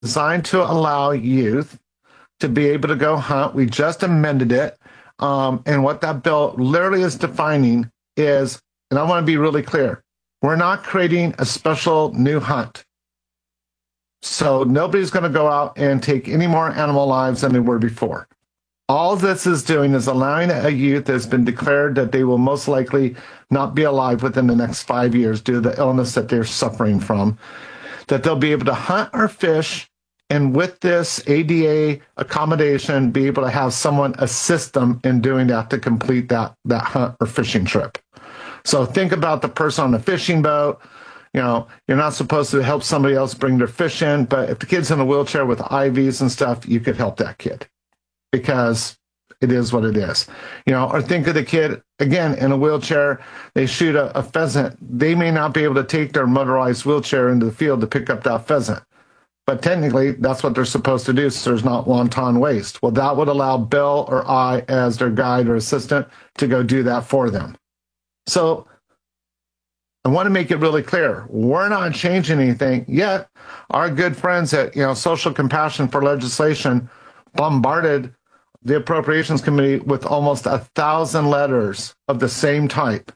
designed to allow youth to be able to go hunt. We just amended it. And what that bill literally is defining is, and I want to be really clear, we're not creating a special new hunt. So nobody's going to go out and take any more animal lives than they were before. All this is doing is allowing a youth that's been declared that they will most likely not be alive within the next 5 years due to the illness that they're suffering from, that they'll be able to hunt or fish, and with this ADA accommodation, be able to have someone assist them in doing that to complete that hunt or fishing trip. So think about the person on the fishing boat. You're not supposed to help somebody else bring their fish in, but if the kid's in a wheelchair with IVs and stuff, you could help that kid because it is what it is. Or think of the kid, again, in a wheelchair, they shoot a pheasant. They may not be able to take their motorized wheelchair into the field to pick up that pheasant. But technically, that's what they're supposed to do, so there's not wanton waste. Well, that would allow Bill or I, as their guide or assistant, to go do that for them. So I want to make it really clear. We're not changing anything yet. Our good friends at Social Compassion for Legislation bombarded the Appropriations Committee with almost 1,000 letters of the same type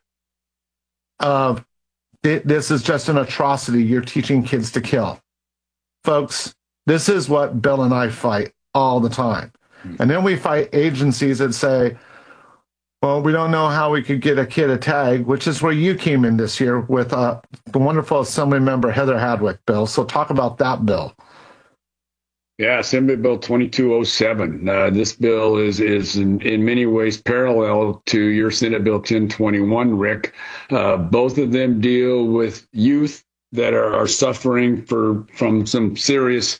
of this is just an atrocity. You're teaching kids to kill. Folks, this is what Bill and I fight all the time. And then we fight agencies that say, well, we don't know how we could get a kid a tag, which is where you came in this year with the wonderful Assembly member Heather Hadwick, Bill. So talk about that bill. Yeah, Assembly Bill 2207. This bill is in many ways parallel to your Senate Bill 1021, Rick. Both of them deal with youth that are suffering from some serious,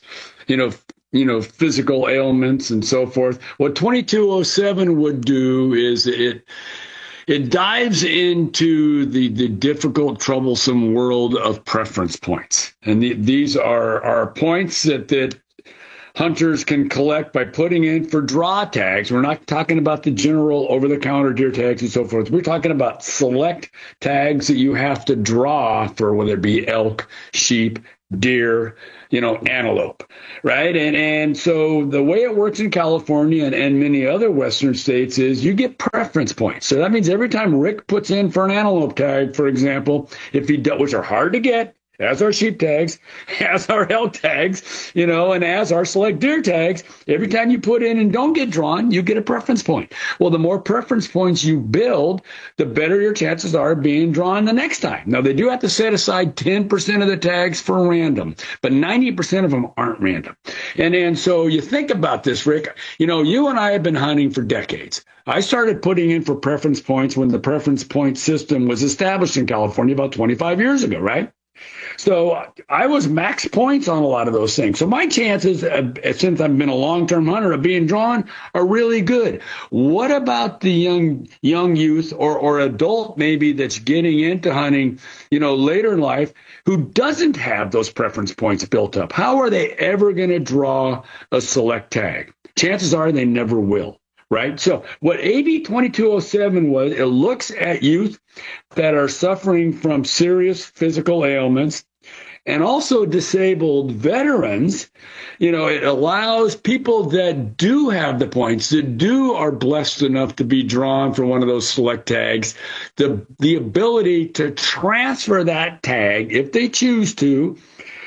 physical ailments and so forth. What 2207 would do is it dives into the difficult, troublesome world of preference points. And these are points that hunters can collect by putting in for draw tags. We're not talking about the general over-the-counter deer tags and so forth. We're talking about select tags that you have to draw for, whether it be elk, sheep, deer, antelope, right? And so the way it works in California and many other Western states is you get preference points. So that means every time Rick puts in for an antelope tag, for example, which are hard to get, as our sheep tags, as our elk tags, and as our select deer tags, every time you put in and don't get drawn, you get a preference point. Well, the more preference points you build, the better your chances are of being drawn the next time. Now, they do have to set aside 10% of the tags for random, but 90% of them aren't random. And so you think about this, Rick, you and I have been hunting for decades. I started putting in for preference points when the preference point system was established in California about 25 years ago, right? So I was max points on a lot of those things. So my chances, since I've been a long-term hunter, of being drawn are really good. What about the young youth or adult maybe that's getting into hunting, later in life, who doesn't have those preference points built up? How are they ever going to draw a select tag? Chances are they never will. Right. So what AB 2207 was, it looks at youth that are suffering from serious physical ailments and also disabled veterans. It allows people that do have the points, that are blessed enough to be drawn for one of those select tags, the ability to transfer that tag, if they choose to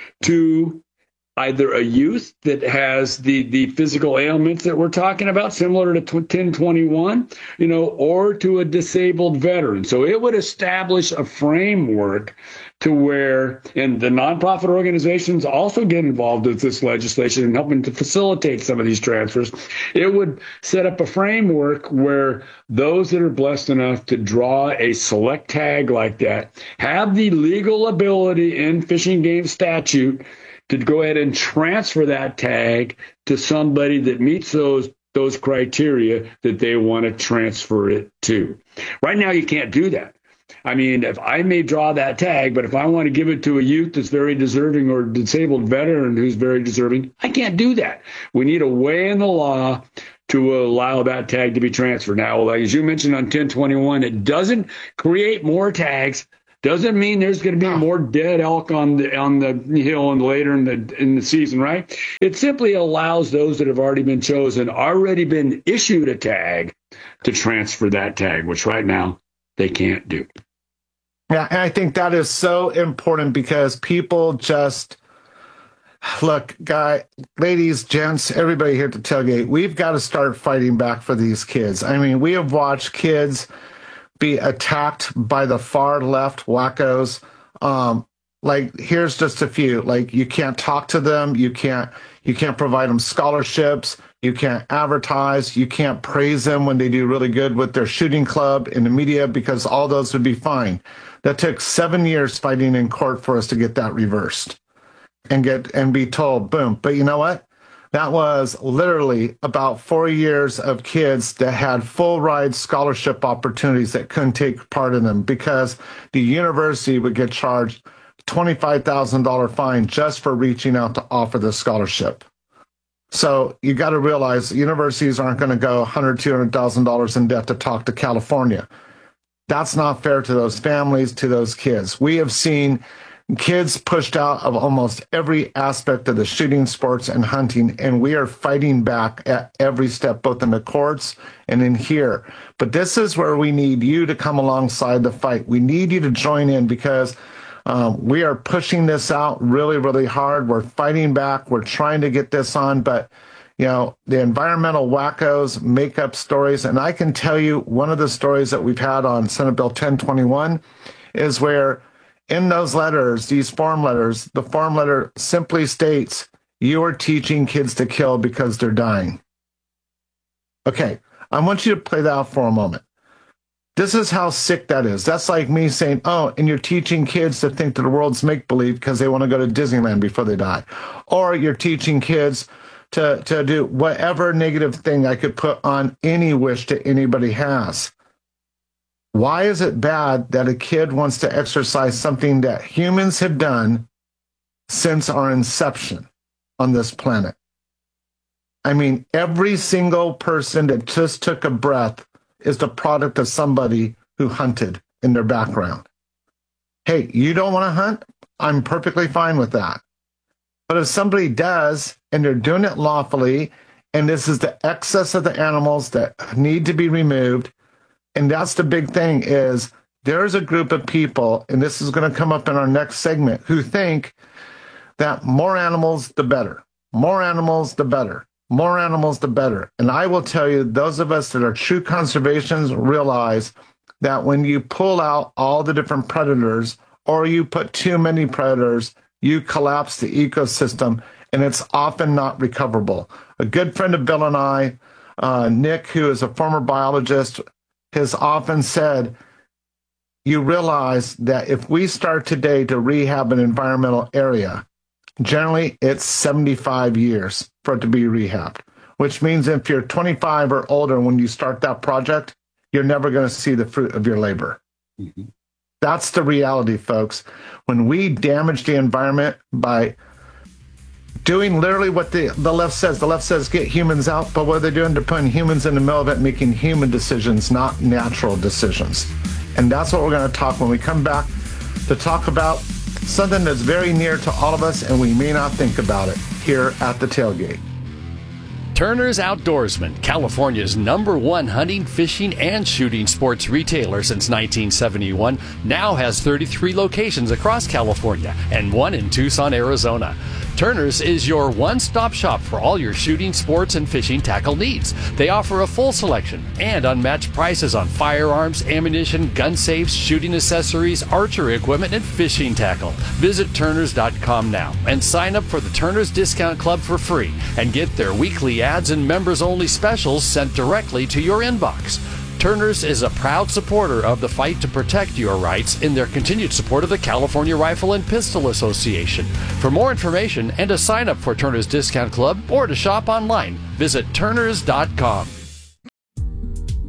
either a youth that has the physical ailments that we're talking about, similar to 1021, or to a disabled veteran. So it would establish a framework to where, and the nonprofit organizations also get involved with this legislation and helping to facilitate some of these transfers. It would set up a framework where those that are blessed enough to draw a select tag like that have the legal ability in Fish and Game statute to go ahead and transfer that tag to somebody that meets those criteria that they want to transfer it to. Right now, you can't do that. I mean, if I may draw that tag, but if I want to give it to a youth that's very deserving or a disabled veteran who's very deserving, I can't do that. We need a way in the law to allow that tag to be transferred. Now, like as you mentioned on 1021, it doesn't create more tags Doesn't mean there's going to be more dead elk on the hill and later in the season, right? It simply allows those that have already been chosen, already been issued a tag, to transfer that tag, which right now they can't do. Yeah, and I think that is so important because people just look, ladies, gents, everybody here at the tailgate, we've got to start fighting back for these kids. I mean, we have watched kids be attacked by the far left wackos. Like, here's just a few. Like, you can't talk to them. You can't provide them scholarships. You can't advertise. You can't praise them when they do really good with their shooting club in the media, because all those would be fine. That took 7 years fighting in court for us to get that reversed and be told, boom. But you know what? That was literally about 4 years of kids that had full ride scholarship opportunities that couldn't take part in them because the university would get charged $25,000 fine just for reaching out to offer the scholarship. So you got to realize universities aren't going to go $100,000, $200,000 in debt to talk to California. That's not fair to those families, to those kids. We have seen kids pushed out of almost every aspect of the shooting sports and hunting, and we are fighting back at every step, both in the courts and in here. But this is where we need you to come alongside the fight. We need you to join in because we are pushing this out really, really hard. We're fighting back. We're trying to get this on, but the environmental wackos make up stories. And I can tell you one of the stories that we've had on Senate Bill 1021 is where in those letters, these form letters, the form letter simply states, you are teaching kids to kill because they're dying. Okay, I want you to play that out for a moment. This is how sick that is. That's like me saying, oh, and you're teaching kids to think that the world's make-believe because they want to go to Disneyland before they die. Or you're teaching kids to do whatever negative thing I could put on any wish that anybody has. Why is it bad that a kid wants to exercise something that humans have done since our inception on this planet? I mean, every single person that just took a breath is the product of somebody who hunted in their background. Hey, you don't want to hunt? I'm perfectly fine with that. But if somebody does, and they're doing it lawfully, and this is the excess of the animals that need to be removed, and that's the big thing is there's a group of people, and this is going to come up in our next segment, who think that more animals, the better. More animals, the better. More animals, the better. And I will tell you, those of us that are true conservationists realize that when you pull out all the different predators or you put too many predators, you collapse the ecosystem, and it's often not recoverable. A good friend of Bill and I, Nick, who is a former biologist, has often said, you realize that if we start today to rehab an environmental area, generally it's 75 years for it to be rehabbed, which means if you're 25 or older when you start that project, you're never going to see the fruit of your labor. Mm-hmm. That's the reality, folks. When we damage the environment by doing literally what the left says get humans out, but what are they doing? They're putting humans in the middle of it, making human decisions, not natural decisions. And that's what we're going to talk when we come back to talk about something that's very near to all of us, and we may not think about it here at the tailgate. Turner's Outdoorsman, California's #1 hunting, fishing, and shooting sports retailer since 1971, now has 33 locations across California and one in Tucson, Arizona. Turner's is your one-stop shop for all your shooting, sports, and fishing tackle needs. They offer a full selection and unmatched prices on firearms, ammunition, gun safes, shooting accessories, archery equipment, and fishing tackle. Visit Turners.com now and sign up for the Turner's Discount Club for free and get their weekly ads and members-only specials sent directly to your inbox. Turner's is a proud supporter of the fight to protect your rights in their continued support of the California Rifle and Pistol Association. For more information and to sign up for Turner's Discount Club or to shop online, visit Turners.com.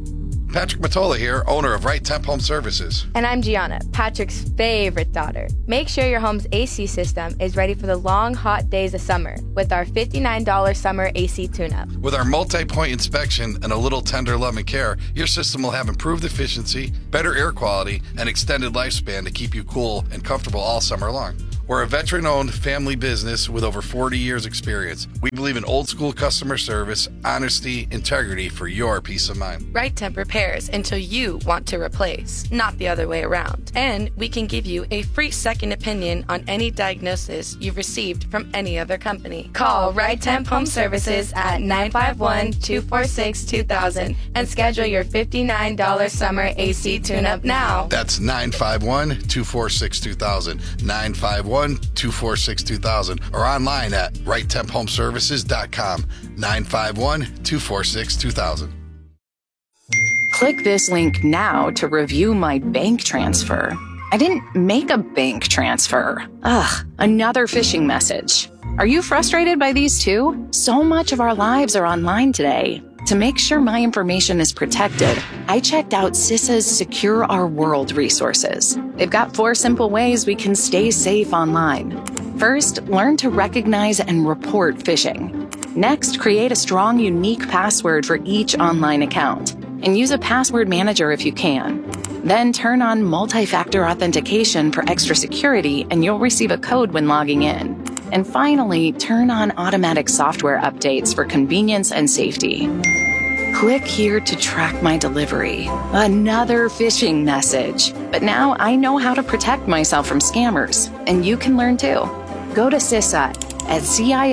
Patrick Matola here, owner of Right Temp Home Services. And I'm Gianna, Patrick's favorite daughter. Make sure your home's AC system is ready for the long, hot days of summer with our $59 summer AC tune-up. With our multi-point inspection and a little tender love and care, your system will have improved efficiency, better air quality, and extended lifespan to keep you cool and comfortable all summer long. We're a veteran-owned family business with over 40 years experience. We believe in old-school customer service, honesty, integrity for your peace of mind. Right Temp repairs until you want to replace, not the other way around. And we can give you a free second opinion on any diagnosis you've received from any other company. Call Right Temp Home Services at 951-246-2000 and schedule your $59 summer AC tune-up now. That's 951-246-2000, 951-246-2000, or online at righttemphomeservices.com, 951-246-2000. Click this link now to review my bank transfer. I didn't make a bank transfer. Ugh, another phishing message. Are you frustrated by these too? So much of our lives are online today. To make sure my information is protected, I checked out CISA's Secure Our World resources. They've got 4 simple ways we can stay safe online. First, learn to recognize and report phishing. Next, create a strong, unique password for each online account, and use a password manager if you can. Then turn on multi-factor authentication for extra security, and you'll receive a code when logging in. And finally, turn on automatic software updates for convenience and safety. Click here to track my delivery. Another phishing message. But now I know how to protect myself from scammers, and you can learn too. Go to CISA at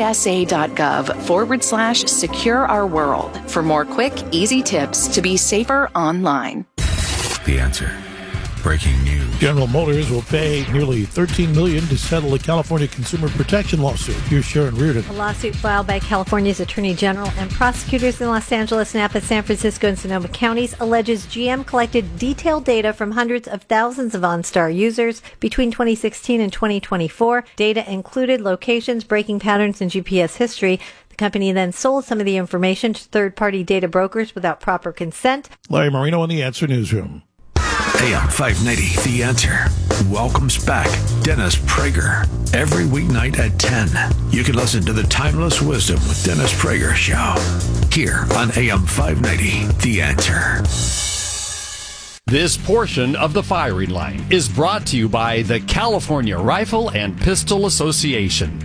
cisa.gov/secure our world for more quick, easy tips to be safer online. The Answer. Breaking news. General Motors will pay nearly $13 million to settle a California consumer protection lawsuit. Here's Sharon Reardon. A lawsuit filed by California's Attorney General and prosecutors in Los Angeles, Napa, San Francisco, and Sonoma counties alleges GM collected detailed data from hundreds of thousands of OnStar users between 2016 and 2024. Data included locations, braking patterns, and GPS history. The company then sold some of the information to third-party data brokers without proper consent. Larry Marino in the Answer Newsroom. AM 590, The Answer, welcomes back Dennis Prager. Every weeknight at 10, you can listen to the Timeless Wisdom with Dennis Prager show here on AM 590, The Answer. This portion of the firing line is brought to you by the California Rifle and Pistol Association.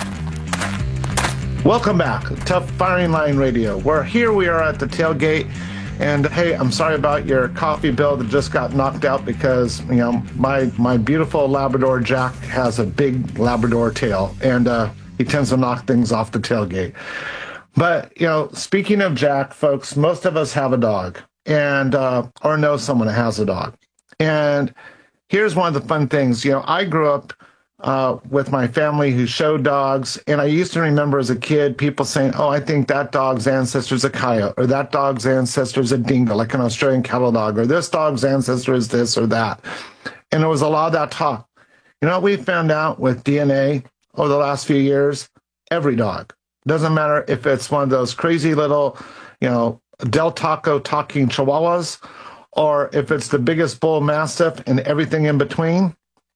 Welcome back to Firing Line Radio. Here we are at the tailgate. And hey, I'm sorry about your coffee bill that just got knocked out because, my beautiful Labrador Jack has a big Labrador tail, and he tends to knock things off the tailgate. But, speaking of Jack, folks, most of us have a dog and or know someone that has a dog. And here's one of the fun things. I grew up with my family who showed dogs. And I used to remember as a kid, people saying, oh, I think that dog's ancestor is a coyote, or that dog's ancestor is a dingo, like an Australian cattle dog, or this dog's ancestor is this or that. And there was a lot of that talk. What we found out with DNA over the last few years? Every dog. Doesn't matter if it's one of those crazy little, Del Taco talking chihuahuas, or if it's the biggest bull mastiff and everything in between.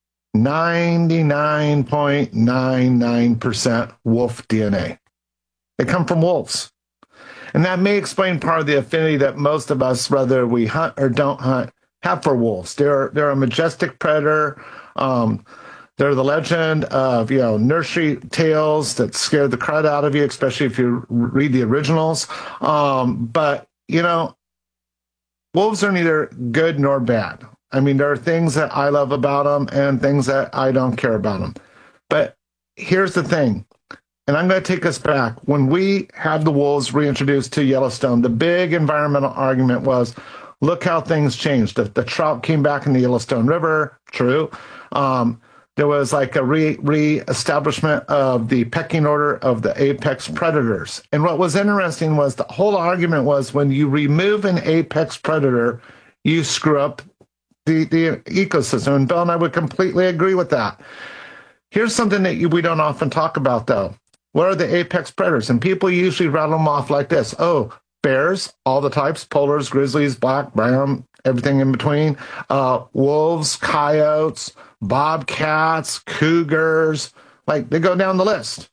99.99% wolf DNA. They come from wolves. And that may explain part of the affinity that most of us, whether we hunt or don't hunt, have for wolves. They're a majestic predator. They're the legend of, nursery tales that scare the crud out of you, especially if you read the originals. But wolves are neither good nor bad. There are things that I love about them and things that I don't care about them. But here's the thing, and I'm going to take us back. When we had the wolves reintroduced to Yellowstone, the big environmental argument was, look how things changed. The trout came back in the Yellowstone River, true. There was like a re-establishment of the pecking order of the apex predators. And what was interesting was the whole argument was when you remove an apex predator, you screw up the ecosystem. And Bill and I would completely agree with that. Here's something that we don't often talk about, though. What are the apex predators? And people usually rattle them off like this. Oh, Bears, all the types, polars, grizzlies, black, brown, everything in between. Wolves, coyotes, bobcats, cougars, like they go down the list.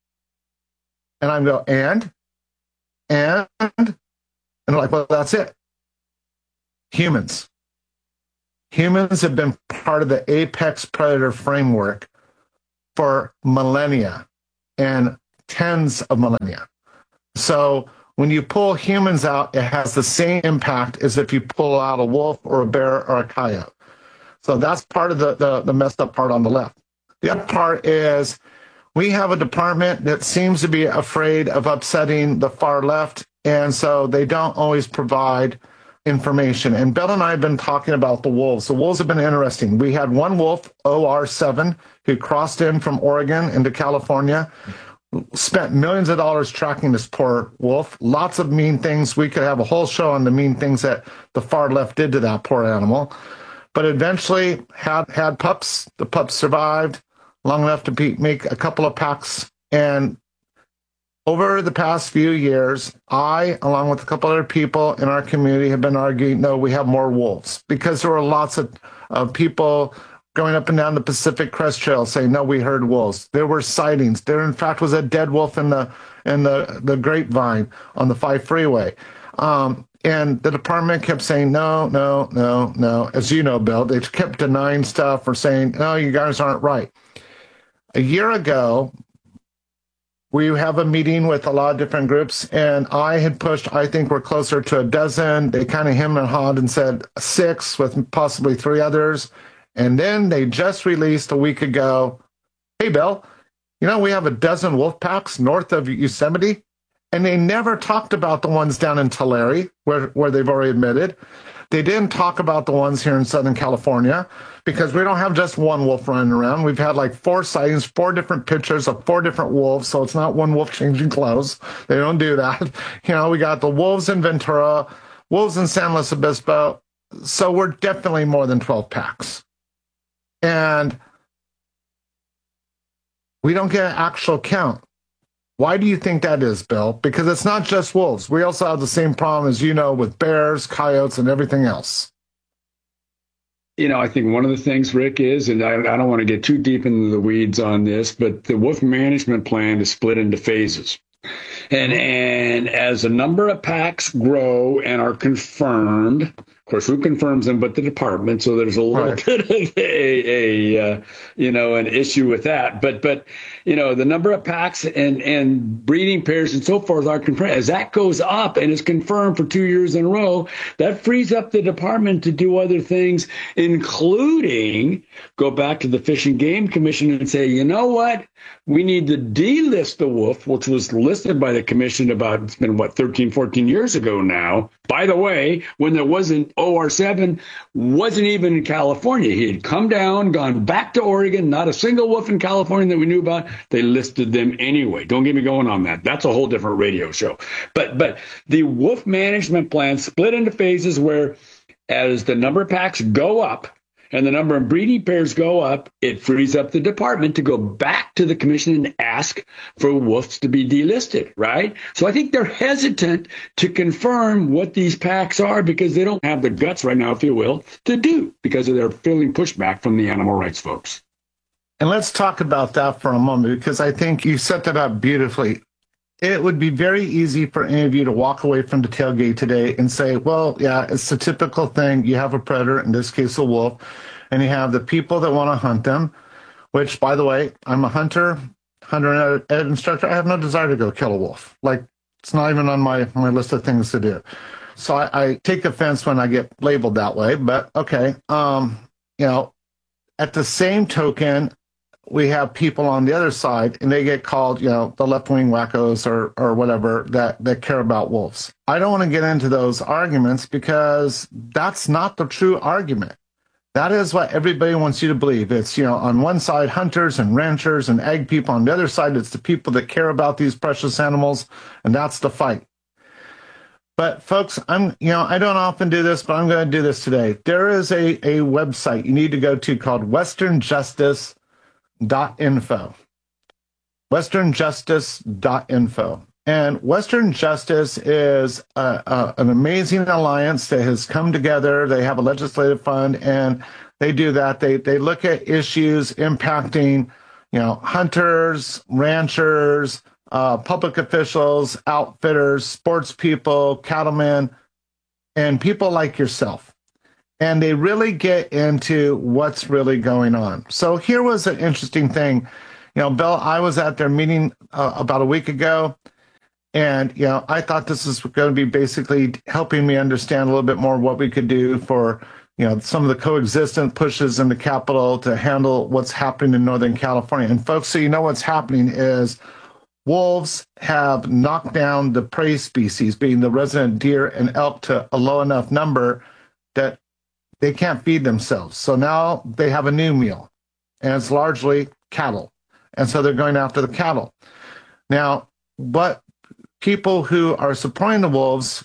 And I go, and they're like, well, that's it. Humans have been part of the apex predator framework for millennia and tens of millennia. So when you pull humans out, it has the same impact as if you pull out a wolf or a bear or a coyote. So that's part of the messed up part on the left. The other part is we have a department that seems to be afraid of upsetting the far left, and so they don't always provide information. And Bill and I have been talking about the wolves. The wolves have been interesting. We had one wolf, OR7, who crossed in from Oregon into California, spent millions of dollars tracking this poor wolf. Lots of mean things. We could have a whole show on the mean things that the far left did to that poor animal. But eventually had pups. The pups survived long enough to make a couple of packs. And over the past few years, I, along with a couple other people in our community, have been arguing, no, we have more wolves. Because there were lots of people going up and down the Pacific Crest Trail saying, no, we heard wolves. There were sightings. There, in fact, was a dead wolf in the grapevine on the 5 freeway. And the department kept saying, no. As you know, Bill, they kept denying stuff or saying, no, you guys aren't right. A year ago, we have a meeting with a lot of different groups, and I had pushed, I think we're closer to a dozen. They kind of hemmed and hawed and said 6 with possibly 3 others. And then they just released a week ago, hey, Bill, we have a dozen wolf packs north of Yosemite. And they never talked about the ones down in Tulare, where they've already admitted. They didn't talk about the ones here in Southern California because we don't have just one wolf running around. We've had like 4 sightings, 4 different pictures of 4 different wolves. So it's not one wolf changing clothes. They don't do that. We got the wolves in Ventura, wolves in San Luis Obispo. So we're definitely more than 12 packs. And we don't get an actual count. Why do you think that is, Bill? Because it's not just wolves. We also have the same problem as with bears, coyotes, and everything else. I think one of the things, Rick, is, and I don't want to get too deep into the weeds on this, but the wolf management plan is split into phases. And as a number of packs grow and are confirmed, of course, who confirms them but the department, so there's a little bit of an issue with that. But the number of packs and breeding pairs and so forth are confirmed. As that goes up and is confirmed for 2 years in a row, that frees up the department to do other things, including go back to the Fish and Game Commission and say, you know what? We need to delist the wolf, which was listed by the commission about, it's been 13, 14 years ago now. By the way, when there wasn't OR7, wasn't even in California. He had come down, gone back to Oregon, not a single wolf in California that we knew about. They listed them anyway. Don't get me going on that. That's a whole different radio show. But the wolf management plan split into phases where as the number of packs go up, and the number of breeding pairs go up, it frees up the department to go back to the commission and ask for wolves to be delisted, right? So I think they're hesitant to confirm what these packs are because they don't have the guts right now, if you will, to do because of their feeling pushback from the animal rights folks. And let's talk about that for a moment because I think you set that up beautifully. It would be very easy for any of you to walk away from the tailgate today and say, well, yeah, it's the typical thing. You have a predator, in this case, a wolf, and you have the people that want to hunt them, which, by the way, I'm a hunter and ed instructor. I have no desire to go kill a wolf. Like, it's not even on my list of things to do. So I take offense when I get labeled that way, but okay. At the same token, we have people on the other side, and they get called, the left-wing wackos or whatever that care about wolves. I don't want to get into those arguments because that's not the true argument. That is what everybody wants you to believe. It's, on one side, hunters and ranchers and ag people. On the other side, it's the people that care about these precious animals, and that's the fight. But folks, I don't often do this, but I'm going to do this today. There is a website you need to go to called westernjustice.info. westernjustice.info. And Western Justice is an amazing alliance that has come together. They have a legislative fund, and they do that. They look at issues impacting, hunters, ranchers, public officials, outfitters, sports people, cattlemen, and people like yourself. And they really get into what's really going on. So here was an interesting thing. Bill, I was at their meeting about a week ago. And, I thought this was going to be basically helping me understand a little bit more what we could do for, some of the coexistence pushes in the Capitol to handle what's happening in Northern California. And folks, so what's happening is wolves have knocked down the prey species, being the resident deer and elk, to a low enough number that they can't feed themselves. So now they have a new meal, and it's largely cattle. And so they're going after the cattle. Now, what people who are supporting the wolves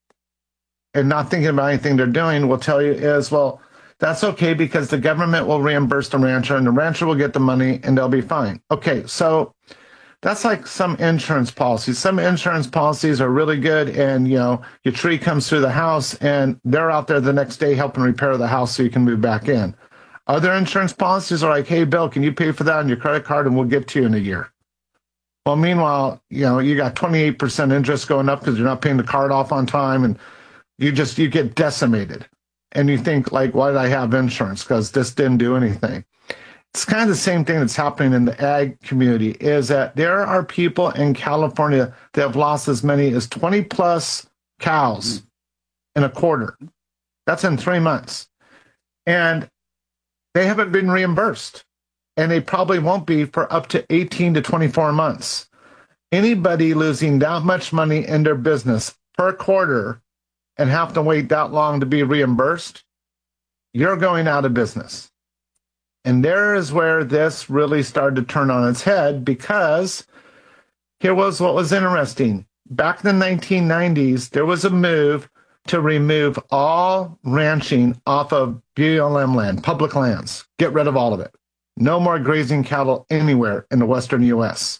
and not thinking about anything they're doing will tell you is, well, that's okay because the government will reimburse the rancher and the rancher will get the money and they'll be fine. Okay, so that's like some insurance policies. Some insurance policies are really good, and your tree comes through the house and they're out there the next day helping repair the house so you can move back in. Other insurance policies are like, hey, Bill, can you pay for that on your credit card and we'll get to you in a year? Well, meanwhile, you got 28% interest going up because you're not paying the card off on time, and you get decimated. And you think, like, why did I have insurance? Because this didn't do anything. It's kind of the same thing that's happening in the ag community, is that there are people in California that have lost as many as 20 plus cows in a quarter. That's in 3 months. And they haven't been reimbursed. And they probably won't be for up to 18 to 24 months. Anybody losing that much money in their business per quarter and have to wait that long to be reimbursed, you're going out of business. And there is where this really started to turn on its head, because here was what was interesting. Back in the 1990s, there was a move to remove all ranching off of BLM land, public lands. Get rid of all of it. No more grazing cattle anywhere in the western U.S.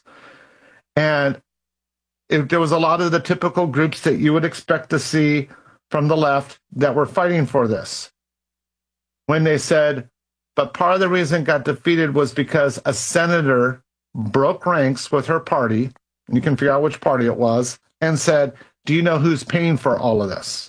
And there was a lot of the typical groups that you would expect to see from the left that were fighting for this. When they said, but part of the reason it got defeated was because a senator broke ranks with her party, and you can figure out which party it was, and said, do you know who's paying for all of this?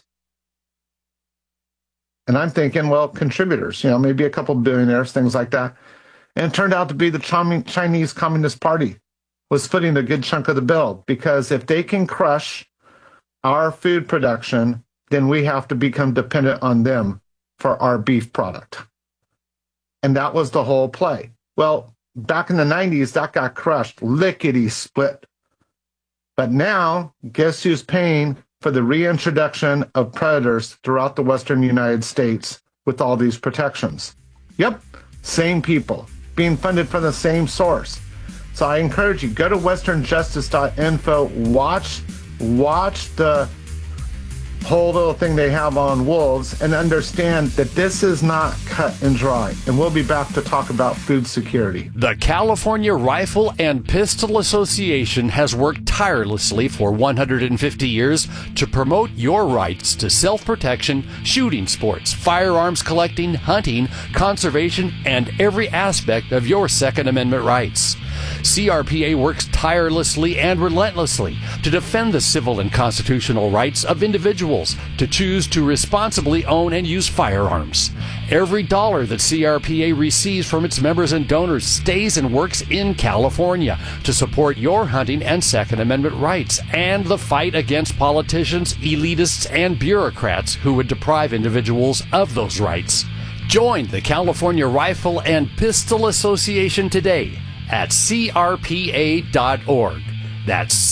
And I'm thinking, well, contributors, maybe a couple billionaires, things like that. And it turned out to be the Chinese Communist Party was footing a good chunk of the bill, because if they can crush our food production, then we have to become dependent on them for our beef product. And that was the whole play. Well, back in the 90s, that got crushed, lickety-split. But now, guess who's paying for the reintroduction of predators throughout the western United States with all these protections? Yep, same people, being funded from the same source. So I encourage you, go to westernjustice.info, watch the whole little thing they have on wolves, and understand that this is not cut and dry. And we'll be back to talk about food security. The California Rifle and Pistol Association has worked tirelessly for 150 years to promote your rights to self-protection, shooting sports, firearms collecting, hunting, conservation, and every aspect of your Second Amendment rights. CRPA works tirelessly and relentlessly to defend the civil and constitutional rights of individuals to choose to responsibly own and use firearms. Every dollar that CRPA receives from its members and donors stays and works in California to support your hunting and Second Amendment rights and the fight against politicians, elitists, and bureaucrats who would deprive individuals of those rights. Join the California Rifle and Pistol Association today at crpa.org. That's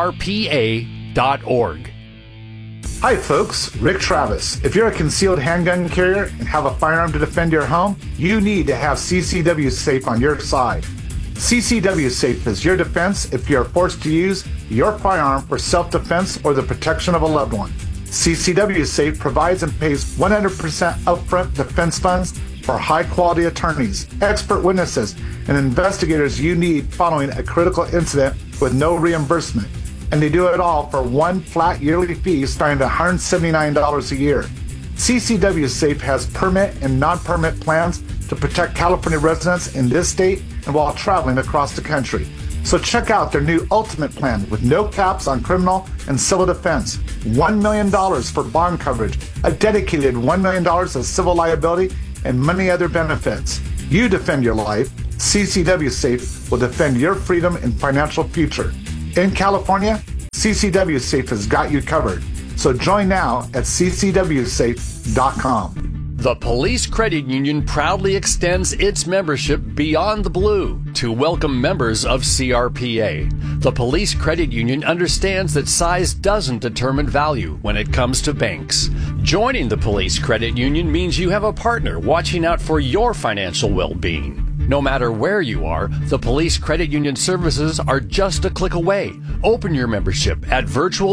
crpa.org. Hi folks, Rick Travis. If you're a concealed handgun carrier and have a firearm to defend your home, you need to have CCW Safe on your side. CCW Safe is your defense if you're forced to use your firearm for self-defense or the protection of a loved one. CCW Safe provides and pays 100% upfront defense funds for high-quality attorneys, expert witnesses, and investigators you need following a critical incident with no reimbursement. And they do it all for one flat yearly fee starting at $179 a year. CCW Safe has permit and non-permit plans to protect California residents in this state and while traveling across the country. So check out their new Ultimate Plan with no caps on criminal and civil defense, $1 million for bond coverage, a dedicated $1 million of civil liability, and many other benefits. You defend your life. CCW Safe will defend your freedom and financial future. In California, CCW Safe has got you covered. So join now at ccwsafe.com. The Police Credit Union proudly extends its membership beyond the blue to welcome members of CRPA. The Police Credit Union understands that size doesn't determine value when it comes to banks. Joining the Police Credit Union means you have a partner watching out for your financial well-being. No matter where you are, the Police Credit Union services are just a click away. Open your membership at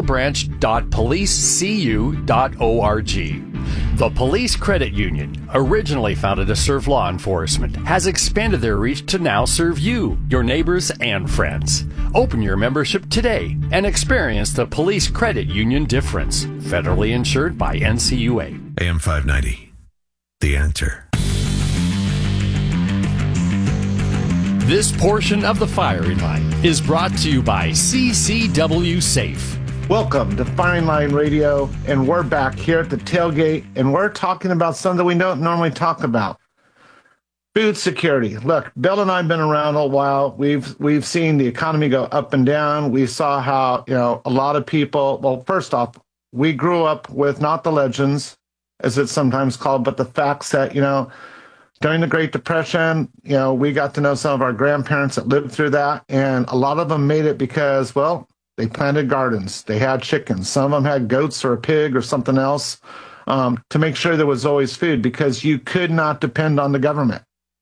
virtualbranch.policecu.org. The Police Credit Union, originally founded to serve law enforcement, has expanded their reach to now serve you, your neighbors, and friends. Open your membership today and experience the Police Credit Union difference. Federally insured by NCUA. AM 590. The Answer. This portion of the firing line is brought to you by CCW Safe. Welcome to Firing Line Radio, and we're back here at the tailgate, and we're talking about something we don't normally talk about. Food security. Look, Bill and I have been around a while. We've seen the economy go up and down. We saw how, a lot of people, well, first off, we grew up with not the legends, as it's sometimes called, but the facts that, during the Great Depression, we got to know some of our grandparents that lived through that, and a lot of them made it because, well, they planted gardens. They had chickens. Some of them had goats or a pig or something else to make sure there was always food because you could not depend on the government.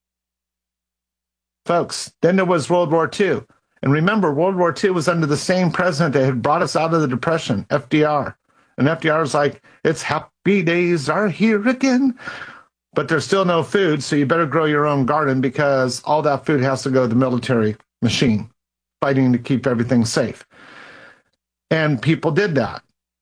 Folks, then there was World War II. And remember, World War II was under the same president that had brought us out of the Depression, FDR. And FDR was like, it's happy days are here again. But there's still no food, so you better grow your own garden because all that food has to go to the military machine, fighting to keep everything safe. And people did that.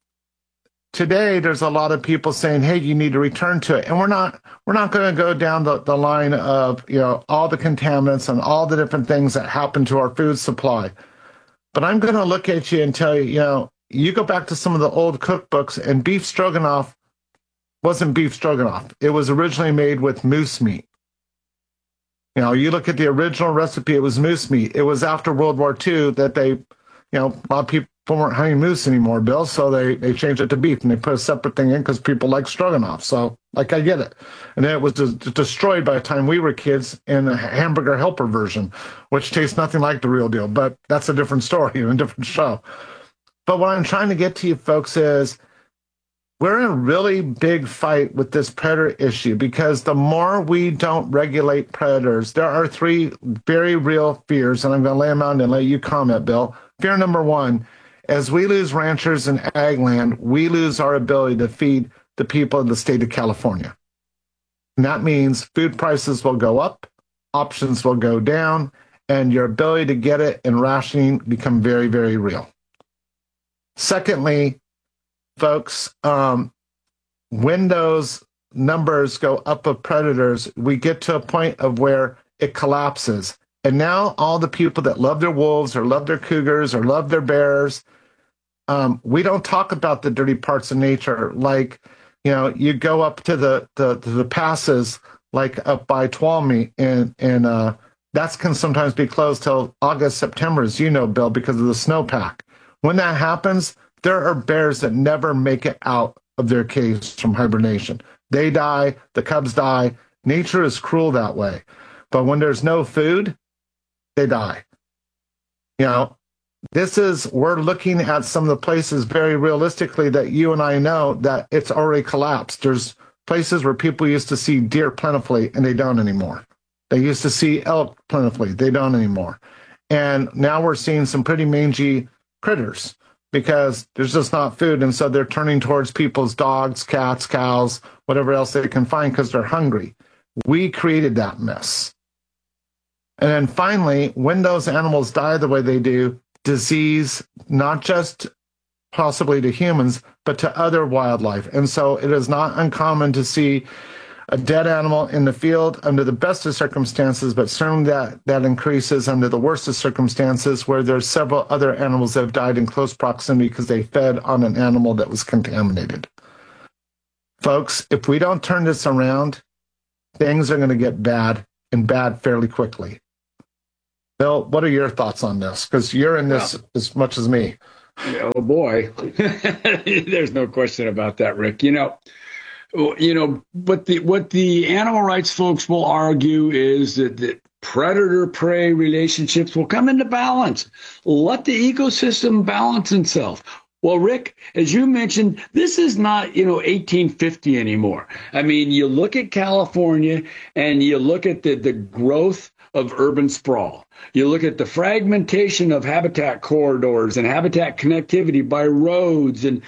Today, there's a lot of people saying, hey, you need to return to it. And we're not going to go down the line of, all the contaminants and all the different things that happen to our food supply. But I'm going to look at you and tell you, you go back to some of the old cookbooks, and beef stroganoff wasn't beef stroganoff. It was originally made with moose meat. You look at the original recipe, it was moose meat. It was after World War II that they, a lot of people weren't hunting moose anymore, Bill, so they changed it to beef, and they put a separate thing in because people like stroganoff. So, I get it. And then it was destroyed by the time we were kids in a hamburger helper version, which tastes nothing like the real deal. But that's a different story and a different show. But what I'm trying to get to you folks is we're in a really big fight with this predator issue because the more we don't regulate predators, there are three very real fears, and I'm going to lay them out and let you comment, Bill. Fear number one, as we lose ranchers and ag land, we lose our ability to feed the people of the state of California. And that means food prices will go up, options will go down, and your ability to get it and rationing become very, very real. Secondly, folks, when those numbers go up of predators, we get to a point of where it collapses. And now all the people that love their wolves or love their cougars or love their bears, we don't talk about the dirty parts of nature. Like, you go up to the passes, like up by Tuolumne, and that can sometimes be closed till August, September, as you know, Bill, because of the snowpack. When that happens, there are bears that never make it out of their caves from hibernation. They die, the cubs die. Nature is cruel that way. But when there's no food, they die. We're looking at some of the places very realistically that you and I know that it's already collapsed. There's places where people used to see deer plentifully, and they don't anymore. They used to see elk plentifully. They don't anymore. And now we're seeing some pretty mangy critters because there's just not food. And so they're turning towards people's dogs, cats, cows, whatever else they can find because they're hungry. We created that mess. And then finally, when those animals die the way they do, disease, not just possibly to humans, but to other wildlife. And so it is not uncommon to see a dead animal in the field under the best of circumstances, but certainly that increases under the worst of circumstances where there's several other animals that have died in close proximity because they fed on an animal that was contaminated. Folks, if we don't turn this around, things are going to get bad and bad fairly quickly. Bill, what are your thoughts on this? Because you're in this as much as me. Oh boy, there's no question about that, Rick. But what the animal rights folks will argue is that predator-prey relationships will come into balance. Let the ecosystem balance itself. Well, Rick, as you mentioned, this is not, 1850 anymore. I mean, you look at California and you look at the growth of urban sprawl. You look at the fragmentation of habitat corridors and habitat connectivity by roads and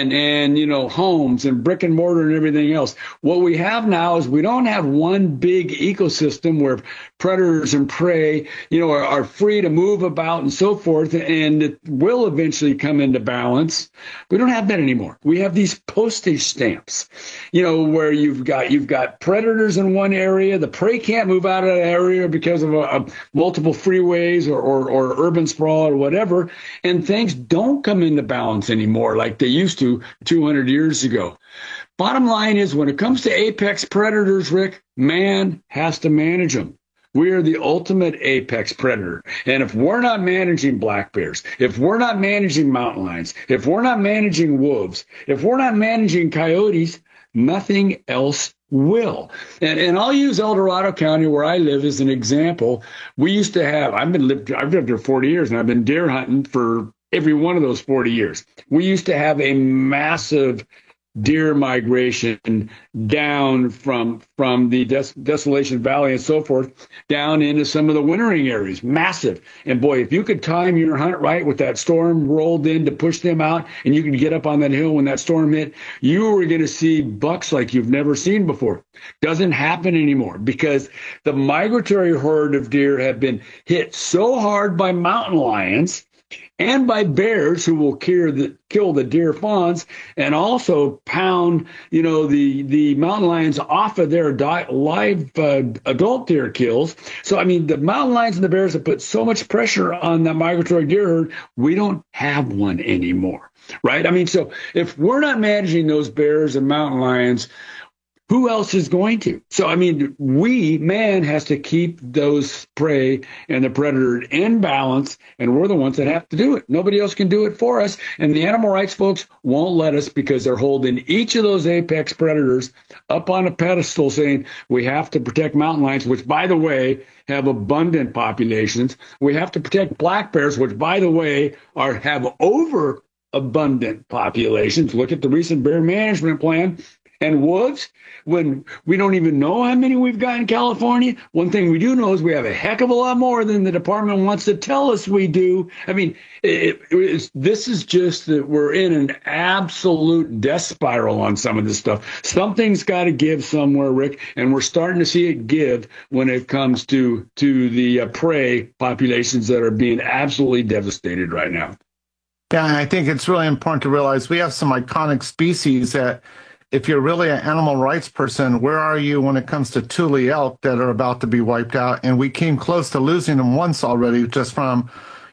homes and brick and mortar and everything else. What we have now is we don't have one big ecosystem where predators and prey, are free to move about and so forth, and it will eventually come into balance. We don't have that anymore. We have these postage stamps, where you've got predators in one area, the prey can't move out of that area because of multiple freeways or urban sprawl or whatever, and things don't come into balance anymore like they used to 200 years ago. Bottom line is, when it comes to apex predators, Rick, man has to manage them. We are the ultimate apex predator. And if we're not managing black bears, if we're not managing mountain lions, if we're not managing wolves, if we're not managing coyotes, nothing else will. And I'll use El Dorado County, where I live, as an example. We used to have, I've lived there 40 years, and I've been deer hunting for every one of those 40 years. We used to have a massive deer migration down from the Desolation Valley and so forth down into some of the wintering areas. Massive. And boy, if you could time your hunt right with that storm rolled in to push them out, and you could get up on that hill when that storm hit, you were going to see bucks like you've never seen before. Doesn't happen anymore because the migratory herd of deer have been hit so hard by mountain lions and by bears, who will kill the deer fawns and also pound, the mountain lions off of their live adult deer kills. So, I mean, the mountain lions and the bears have put so much pressure on the migratory deer herd, we don't have one anymore, right? I mean, so if we're not managing those bears and mountain lions, who else is going to? So, I mean, man has to keep those prey and the predator in balance, and we're the ones that have to do it. Nobody else can do it for us, and the animal rights folks won't let us, because they're holding each of those apex predators up on a pedestal saying we have to protect mountain lions, which, by the way, have abundant populations. We have to protect black bears, which, by the way, have overabundant populations. Look at the recent bear management plan. And wolves, when we don't even know how many we've got in California, one thing we do know is we have a heck of a lot more than the department wants to tell us we do. I mean, this is just that we're in an absolute death spiral on some of this stuff. Something's got to give somewhere, Rick, and we're starting to see it give when it comes to the prey populations that are being absolutely devastated right now. Yeah, I think it's really important to realize we have some iconic species that, if you're really an animal rights person, where are you when it comes to Thule elk that are about to be wiped out? And we came close to losing them once already, just from,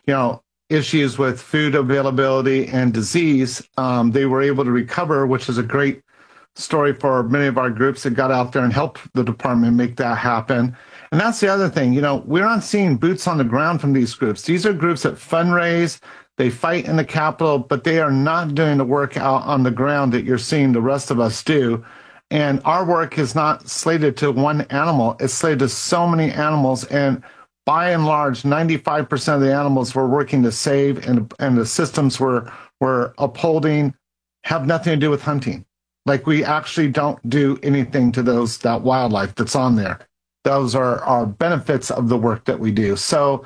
issues with food availability and disease. They were able to recover, which is a great story for many of our groups that got out there and helped the department make that happen. And that's the other thing, we're not seeing boots on the ground from these groups. These are groups that fundraise. They fight in the Capitol, but they are not doing the work out on the ground that you're seeing the rest of us do. And our work is not slated to one animal. It's slated to so many animals. And by and large, 95% of the animals we're working to save and the systems we're upholding have nothing to do with hunting. Like, we actually don't do anything to that wildlife that's on there. Those are our benefits of the work that we do. So,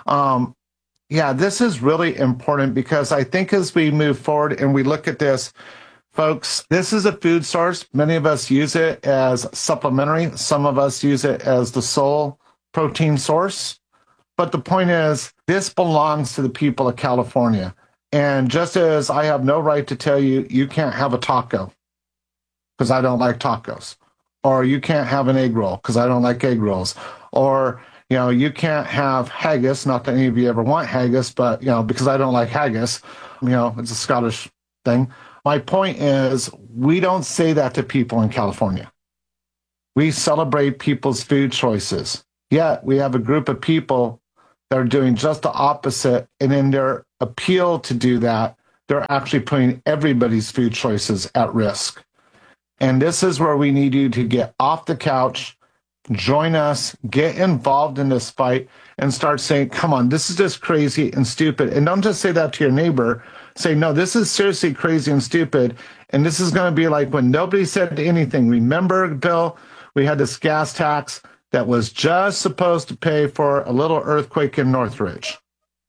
yeah, this is really important, because I think as we move forward and we look at this, folks, this is a food source. Many of us use it as supplementary. Some of us use it as the sole protein source. But the point is, this belongs to the people of California. And just as I have no right to tell you, you can't have a taco because I don't like tacos, or you can't have an egg roll because I don't like egg rolls, or, you can't have haggis, not that any of you ever want haggis, but, because I don't like haggis, it's a Scottish thing. My point is, we don't say that to people in California. We celebrate people's food choices. Yet we have a group of people that are doing just the opposite, and in their appeal to do that, they're actually putting everybody's food choices at risk. And this is where we need you to get off the couch, join us, get involved in this fight, and start saying, come on, this is just crazy and stupid. And don't just say that to your neighbor. Say, no, this is seriously crazy and stupid. And this is going to be like when nobody said anything. Remember, Bill, we had this gas tax that was just supposed to pay for a little earthquake in Northridge.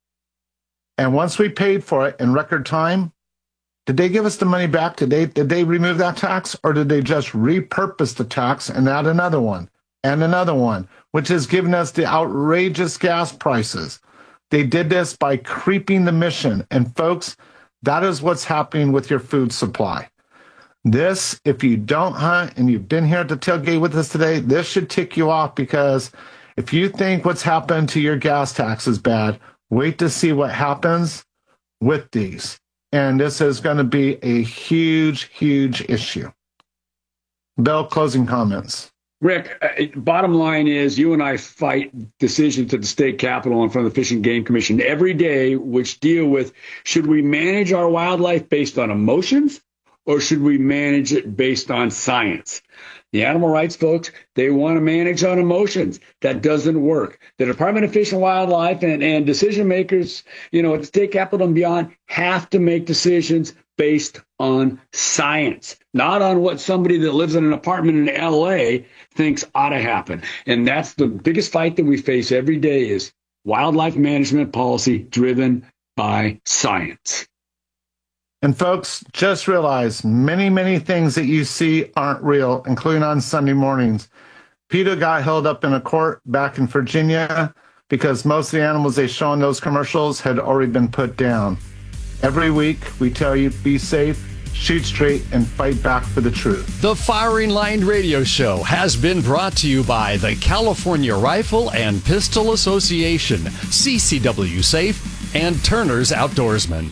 And once we paid for it in record time, did they give us the money back? Did they remove that tax? Or did they just repurpose the tax and add another one and another one, which has given us the outrageous gas prices? They did this by creeping the mission. And folks, that is what's happening with your food supply. This, if you don't hunt and you've been here at the tailgate with us today, this should tick you off, because if you think what's happened to your gas tax is bad, wait to see what happens with these. And this is going to be a huge, huge issue. Bill, closing comments. Rick, bottom line is you and I fight decisions at the state capitol in front of the Fish and Game Commission every day, which deal with, should we manage our wildlife based on emotions, or should we manage it based on science? The animal rights folks, they want to manage on emotions. That doesn't work. The Department of Fish and Wildlife and decision makers, at the state capitol and beyond, have to make decisions based on science, not on what somebody that lives in an apartment in LA thinks ought to happen. And that's the biggest fight that we face every day, is wildlife management policy driven by science. And folks, just realize many, many things that you see aren't real, including on Sunday mornings. PETA got held up in a court back in Virginia because most of the animals they show in those commercials had already been put down. Every week, we tell you, be safe, shoot straight, and fight back for the truth. The Firing Line Radio Show has been brought to you by the California Rifle and Pistol Association, CCW Safe, and Turner's Outdoorsman.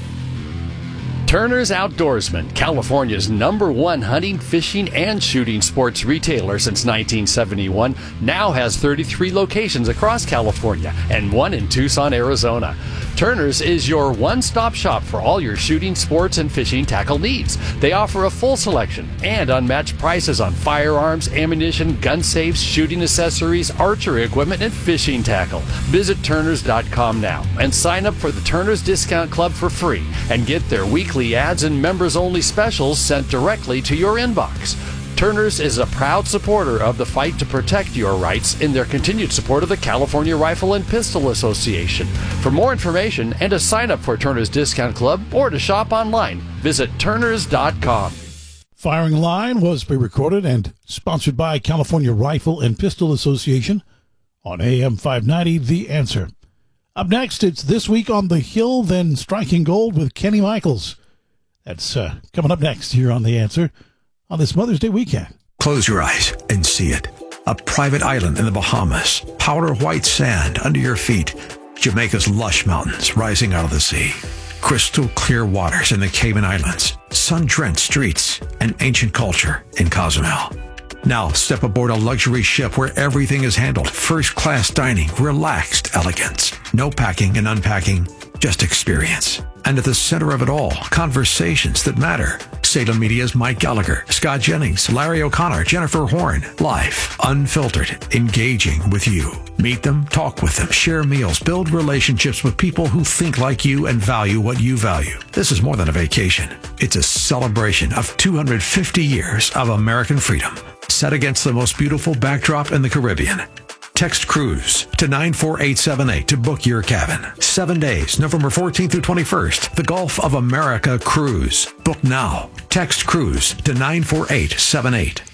Turner's Outdoorsman, California's #1 hunting, fishing, and shooting sports retailer since 1971, now has 33 locations across California and 1 in Tucson, Arizona. Turner's is your one-stop shop for all your shooting, sports, and fishing tackle needs. They offer a full selection and unmatched prices on firearms, ammunition, gun safes, shooting accessories, archery equipment, and fishing tackle. Visit Turners.com now and sign up for the Turner's Discount Club for free and get their weekly ads and members-only specials sent directly to your inbox. Turner's is a proud supporter of the fight to protect your rights in their continued support of the California Rifle and Pistol Association. For more information and to sign up for Turner's Discount Club or to shop online, visit Turners.com. Firing Line was pre-recorded and sponsored by California Rifle and Pistol Association on AM 590, The Answer. Up next, it's This Week on the Hill, then Striking Gold with Kenny Michaels. That's coming up next here on The Answer on this Mother's Day weekend. Close your eyes and see it. A private island in the Bahamas, powder white sand under your feet, Jamaica's lush mountains rising out of the sea, crystal clear waters in the Cayman Islands, sun-drenched streets, and ancient culture in Cozumel. Now step aboard a luxury ship where everything is handled, first-class dining, relaxed elegance, no packing and unpacking, just experience. And at the center of it all, conversations that matter. Salem Media's Mike Gallagher, Scott Jennings, Larry O'Connor, Jennifer Horn. Live, unfiltered, engaging with you. Meet them, talk with them, share meals, build relationships with people who think like you and value what you value. This is more than a vacation. It's a celebration of 250 years of American freedom, set against the most beautiful backdrop in the Caribbean. Text Cruise to 94878 to book your cabin. 7 days, November 14th through 21st. The Gulf of America Cruise. Book now. Text Cruise to 94878.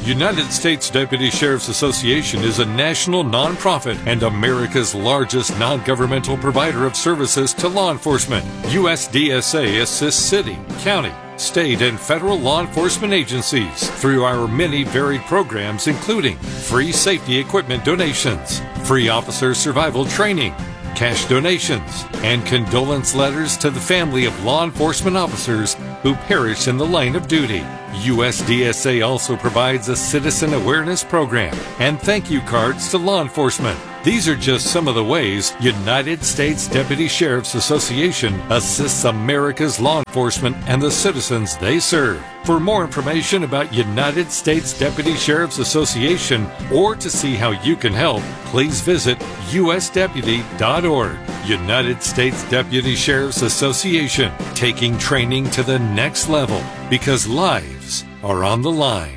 United States Deputy Sheriff's Association is a national nonprofit and America's largest non-governmental provider of services to law enforcement. USDSA assists city, county, state, and federal law enforcement agencies through our many varied programs, including free safety equipment donations, free officer survival training, cash donations, and condolence letters to the family of law enforcement officers who perish in the line of duty. USDSA also provides a citizen awareness program and thank you cards to law enforcement. These are just some of the ways United States Deputy Sheriff's Association assists America's law enforcement and the citizens they serve. For more information about United States Deputy Sheriff's Association or to see how you can help, please visit usdeputy.org. United States Deputy Sheriff's Association, taking training to the next level because lives are on the line.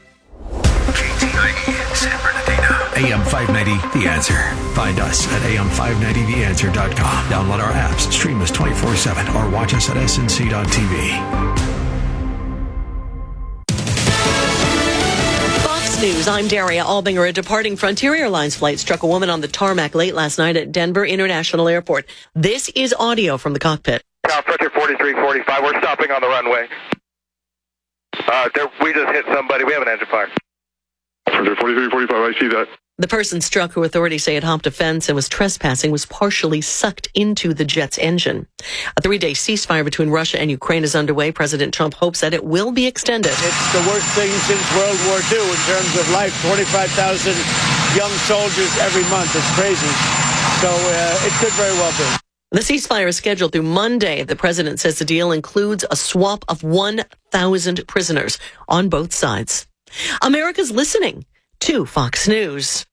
KTIE San Bernardino. AM 590, The Answer. Find us at am590theanswer.com. Download our apps, stream us 24/7, or watch us at snc.tv. Fox News, I'm Daria Albinger. A departing Frontier Airlines flight struck a woman on the tarmac late last night at Denver International Airport. This is audio from the cockpit. Frontier 4345, we're stopping on the runway. We just hit somebody. We have an engine fire. Frontier 4345, I see that. The person struck, who authorities say had hopped a fence and was trespassing, was partially sucked into the jet's engine. A 3-day ceasefire between Russia and Ukraine is underway. President Trump hopes that it will be extended. It's the worst thing since World War II in terms of life. 25,000 young soldiers every month. It's crazy. So it could very well be. The ceasefire is scheduled through Monday. The president says the deal includes a swap of 1,000 prisoners on both sides. America's listening to Fox News.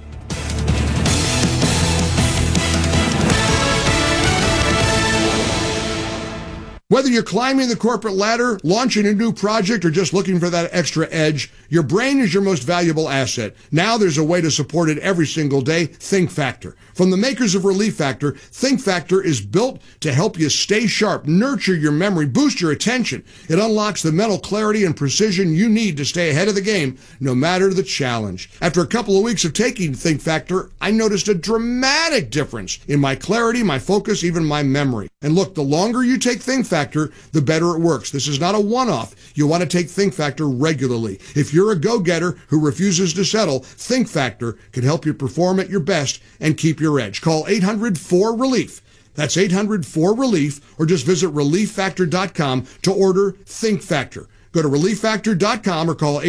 Whether you're climbing the corporate ladder, launching a new project, or just looking for that extra edge, your brain is your most valuable asset. Now there's a way to support it every single day. Think Factor. From the makers of Relief Factor, Think Factor is built to help you stay sharp, nurture your memory, boost your attention. It unlocks the mental clarity and precision you need to stay ahead of the game, no matter the challenge. After a couple of weeks of taking Think Factor, I noticed a dramatic difference in my clarity, my focus, even my memory. And look, the longer you take Think Factor, the better it works. This is not a one-off. You want to take Think Factor regularly. If you're a go-getter who refuses to settle, Think Factor can help you perform at your best and keep your edge. Call 800-4RELIEF. That's 800-4RELIEF, or just visit ReliefFactor.com to order Think Factor. Go to ReliefFactor.com or call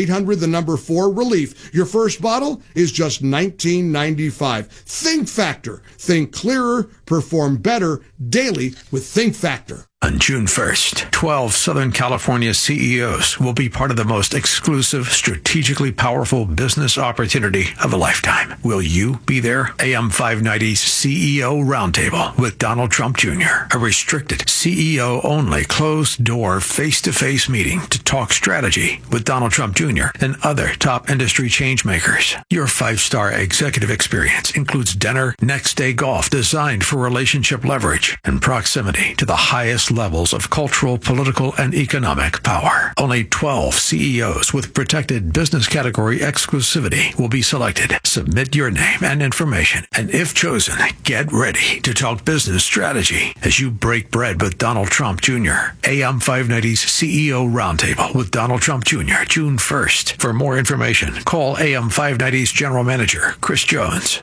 800-4RELIEF. Your first bottle is just $19.95. Think Factor. Think clearer, perform better daily with Think Factor. On June 1st, 12 Southern California CEOs will be part of the most exclusive, strategically powerful business opportunity of a lifetime. Will you be there? AM 590's CEO Roundtable with Donald Trump Jr., a restricted, CEO-only, closed-door, face-to-face meeting to talk strategy with Donald Trump Jr. and other top industry changemakers. Your 5-star executive experience includes dinner, next-day golf designed for relationship leverage and proximity to the highest levels of cultural, political, and economic power. Only 12 CEOs with protected business category exclusivity will be selected. Submit your name and information, and if chosen, get ready to talk business strategy as you break bread with Donald Trump Jr. AM 590's CEO Roundtable with Donald Trump Jr., June 1st. For more information, call AM 590's General Manager, Chris Jones,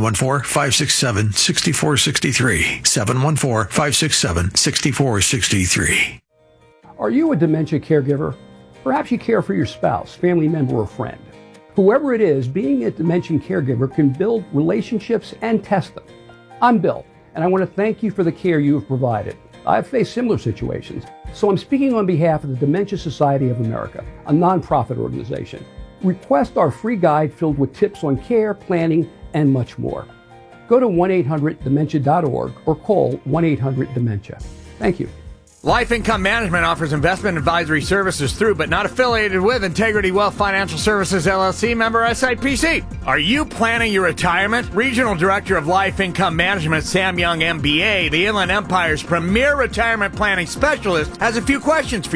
714-567-6463, 714-567-6463. Are you a dementia caregiver? Perhaps you care for your spouse, family member, or friend. Whoever it is, being a dementia caregiver can build relationships and test them. I'm Bill, and I want to thank you for the care you have provided. I've faced similar situations, so I'm speaking on behalf of the Dementia Society of America, a nonprofit organization. Request our free guide filled with tips on care, planning, and much more. Go to 1-800-DEMENTIA.org or call 1-800-DEMENTIA. Thank you. Life Income Management offers investment advisory services through, but not affiliated with, Integrity Wealth Financial Services, LLC, member SIPC. Are you planning your retirement? Regional Director of Life Income Management, Sam Young, MBA, the Inland Empire's premier retirement planning specialist, has a few questions for you.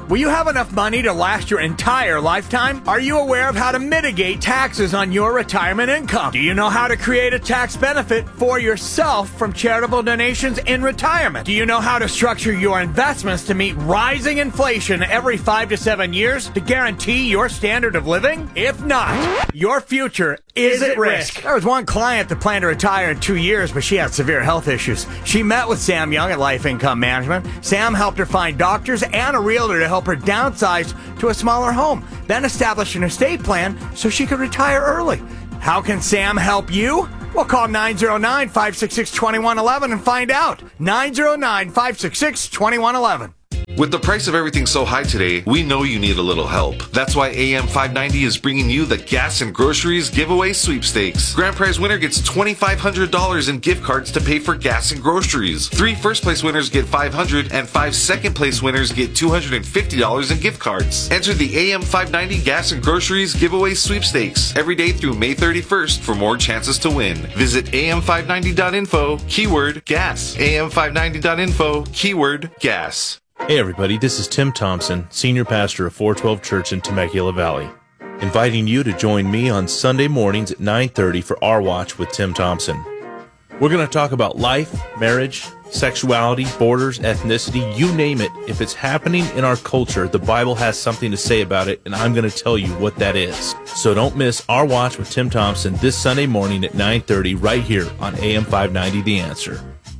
Will you have enough money to last your entire lifetime? Are you aware of how to mitigate taxes on your retirement income? Do you know how to create a tax benefit for yourself from charitable donations in retirement? Do you know how to structure your investments to meet rising inflation every 5 to 7 years to guarantee your standard of living? If not, your future is at risk. There was one client that planned to retire in 2 years, but she had severe health issues. She met with Sam Young at Life Income Management. Sam helped her find doctors and a realtor to help her downsize to a smaller home, then establish an estate plan so she could retire early. How can Sam help you? Well, call 909-566-2111 and find out. 909-566-2111. With the price of everything so high today, we know you need a little help. That's why AM 590 is bringing you the Gas and Groceries Giveaway Sweepstakes. Grand prize winner gets $2,500 in gift cards to pay for gas and groceries. 3 first-place winners get $500, and 5 second-place winners get $250 in gift cards. Enter the AM 590 Gas and Groceries Giveaway Sweepstakes every day through May 31st for more chances to win. Visit am590.info, keyword gas. am590.info, keyword gas. Hey everybody, this is Tim Thompson, Senior Pastor of 412 Church in Temecula Valley, inviting you to join me on Sunday mornings at 9:30 for Our Watch with Tim Thompson. We're going to talk about life, marriage, sexuality, borders, ethnicity, you name it. If it's happening in our culture, the Bible has something to say about it, and I'm going to tell you what that is. So don't miss Our Watch with Tim Thompson this Sunday morning at 9:30 right here on AM 590 The Answer.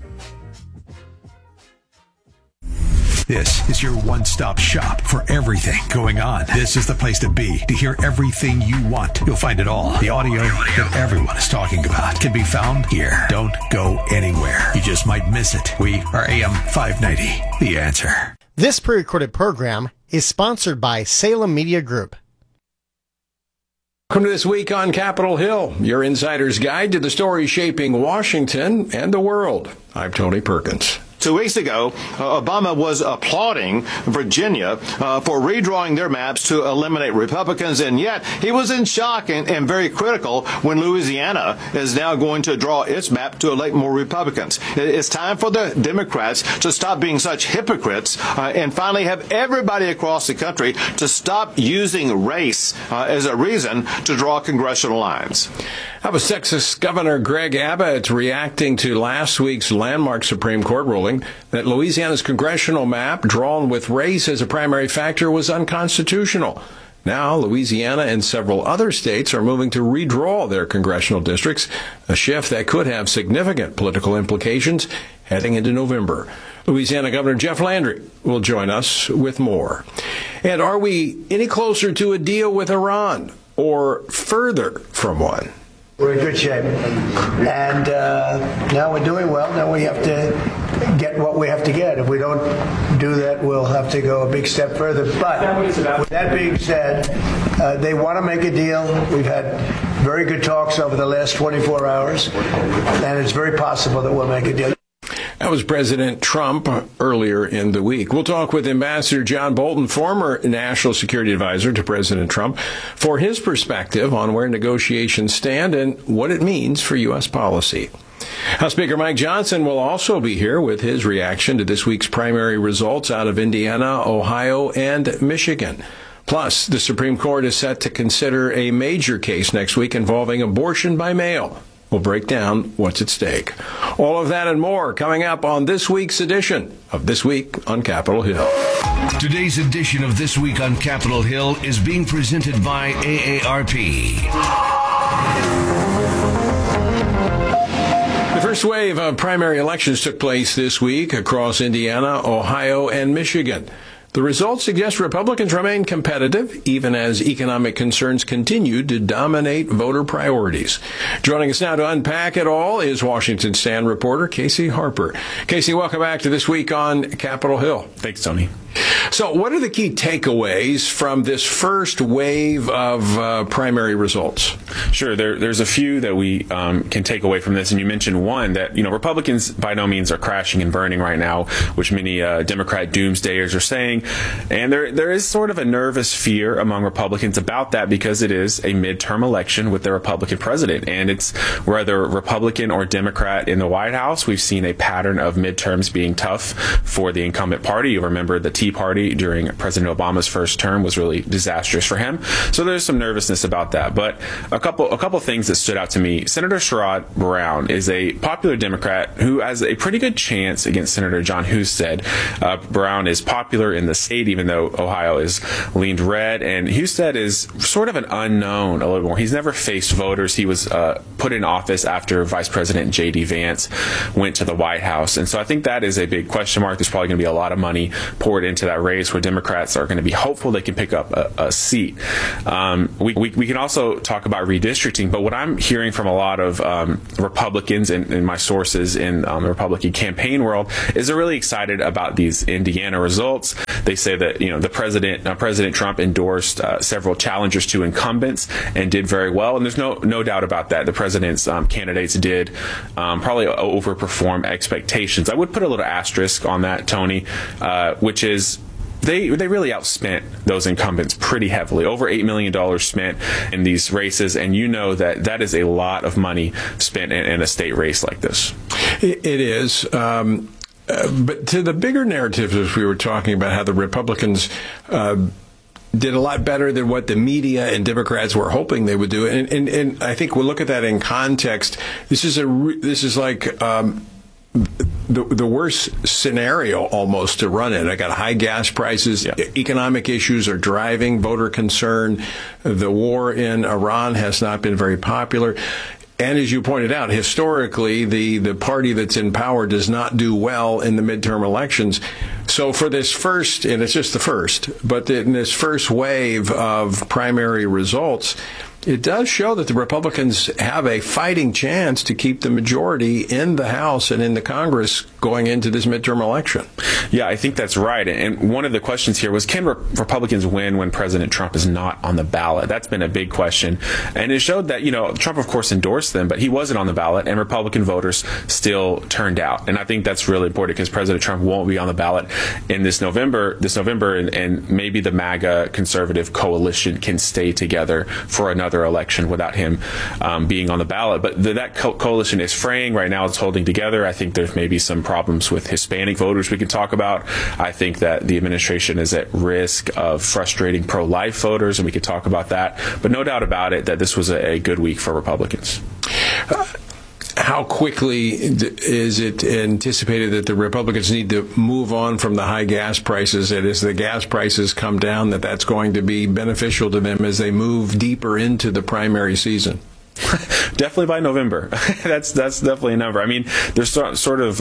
This is your one-stop shop for everything going on. This is the place to be to hear everything you want. You'll find it all. The audio that everyone is talking about can be found here. Don't go anywhere. You just might miss it. We are AM 590, The Answer. This pre-recorded program is sponsored by Salem Media Group. Welcome to This Week on Capitol Hill, your insider's guide to the stories shaping Washington and the world. I'm Tony Perkins. 2 weeks ago, Obama was applauding Virginia for redrawing their maps to eliminate Republicans, and yet he was in shock and very critical when Louisiana is now going to draw its map to elect more Republicans. It's time for the Democrats to stop being such hypocrites and finally have everybody across the country to stop using race as a reason to draw congressional lines. How was Texas Governor Greg Abbott reacting to last week's landmark Supreme Court ruling that Louisiana's congressional map, drawn with race as a primary factor, was unconstitutional? Now, Louisiana and several other states are moving to redraw their congressional districts, a shift that could have significant political implications heading into November. Louisiana Governor Jeff Landry will join us with more. And are we any closer to a deal with Iran or further from one? We're in good shape, and now we're doing well. Now we have to get what we have to get. If we don't do that, we'll have to go a big step further. But with that being said, they want to make a deal. We've had very good talks over the last 24 hours, and it's very possible that we'll make a deal. That was President Trump earlier in the week. We'll talk with Ambassador John Bolton, former National Security Advisor to President Trump, for his perspective on where negotiations stand and what it means for U.S. policy. House Speaker Mike Johnson will also be here with his reaction to this week's primary results out of Indiana, Ohio, and Michigan. Plus, the Supreme Court is set to consider a major case next week involving abortion by mail. We'll break down what's at stake. All of that and more coming up on this week's edition of This Week on Capitol Hill. Today's edition of This Week on Capitol Hill is being presented by AARP. The first wave of primary elections took place this week across Indiana, Ohio, and Michigan. The results suggest Republicans remain competitive, even as economic concerns continue to dominate voter priorities. Joining us now to unpack it all is Washington Stand reporter Casey Harper. Casey, welcome back to This Week on Capitol Hill. Thanks, Tony. So what are the key takeaways from this first wave of primary results? Sure. There's a few that we can take away from this. And you mentioned one that, Republicans by no means are crashing and burning right now, which many Democrat doomsdayers are saying. And there is sort of a nervous fear among Republicans about that because it is a midterm election with the Republican president. And it's whether Republican or Democrat in the White House, we've seen a pattern of midterms being tough for the incumbent party. You remember the Tea Tea Party during President Obama's first term was really disastrous for him. So there's some nervousness about that. But a couple things that stood out to me. Senator Sherrod Brown is a popular Democrat who has a pretty good chance against Senator John Husted. Brown is popular in the state, even though Ohio is leaned red, and Husted is sort of an unknown a little more. He's never faced voters. He was put in office after Vice President J.D. Vance went to the White House. And so I think that is a big question mark. There's probably going to be a lot of money poured into that race where Democrats are going to be hopeful they can pick up a seat. We can also talk about redistricting, but what I'm hearing from a lot of Republicans and my sources in the Republican campaign world is they're really excited about these Indiana results. They say that, you know, the President Trump endorsed several challengers to incumbents and did very well, and there's no doubt about that. The president's candidates did probably overperform expectations. I would put a little asterisk on that, Tony, which is they really outspent those incumbents pretty heavily. Over $8 million spent in these races, and you know that is a lot of money spent in a state race like this. It is. But to the bigger narrative, as we were talking about how the Republicans did a lot better than what the media and Democrats were hoping they would do, and I think we'll look at that in context. This is like the worst scenario almost to run in. I got high gas prices. Yeah. Economic issues are driving voter concern. The war in Iran has not been very popular. And as you pointed out, historically, the party that's in power does not do well in the midterm elections. So for this first, and it's just the first, but in this first wave of primary results, it does show that the Republicans have a fighting chance to keep the majority in the House and in the Congress going into this midterm election. Yeah, I think that's right. And one of the questions here was, can Republicans win when President Trump is not on the ballot? That's been a big question. And it showed that, you know, Trump, of course, endorsed them, but he wasn't on the ballot, and Republican voters still turned out. And I think that's really important because President Trump won't be on the ballot in this November, and maybe the MAGA conservative coalition can stay together for another election without him being on the ballot. But that coalition is fraying right now. It's holding together. I think there's maybe some problems with Hispanic voters we can talk about. I think that the administration is at risk of frustrating pro-life voters, and we could talk about that. But no doubt about it that this was a good week for Republicans. How quickly is it anticipated that the Republicans need to move on from the high gas prices, and as the gas prices come down, that's going to be beneficial to them as they move deeper into the primary season? Definitely by November. That's definitely a number. I mean, there's sort of